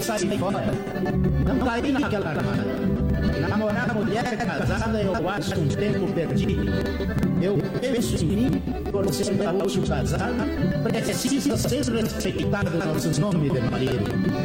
sair fora. Não cair naquela armada. Namorar mulher casada eu acho um tempo perdido. Eu penso em mim, por ser gaúcho casado, precisa ser respeitado nosso nome de marido.